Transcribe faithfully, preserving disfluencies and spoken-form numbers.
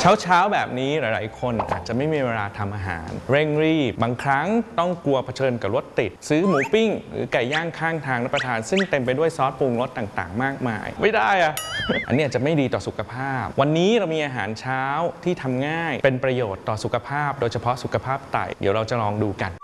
เช้าเช้าแบบนี้หลายๆคนอาจจะไม่มีเวลาทำอาหารเร่งรีบบางครั้งต้องกลัวเผชิญกับรถติดซื้อหมูปิ้งหรือไก่ย่างข้างทางรับประทานซึ่งเต็มไปด้วยซอสปรุงรสต่างๆมากมายไม่ได้อะอันนี้อาจจะไม่ดีต่อสุขภาพวันนี้เรามีอาหารเช้าที่ทำง่ายเป็นประโยชน์ต่อสุขภาพโดยเฉพาะสุขภาพไตเดี๋ยวเราจะลองดูกัน